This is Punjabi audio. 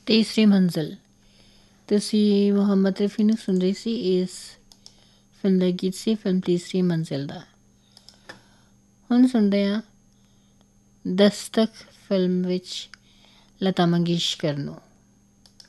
ਤੀਸਰੀ ਮੰਜ਼ਿਲ। ਤੁਸੀਂ ਮੁਹੰਮਦ ਰਫੀ ਨੂੰ ਸੁਣ ਰਹੀ ਸੀ। ਇਸ ਫਿਲਮ ਦਾ ਗੀਤ ਸੀ ਫਿਲਮ ਤੀਸਰੀ ਮੰਜ਼ਿਲ ਦਾ। ਹੁਣ ਸੁਣਦੇ ਹਾਂ ਦਸਤਕ ਫਿਲਮ ਵਿੱਚ ਲਤਾ ਮੰਗੇਸ਼ਕਰ ਨੂੰ।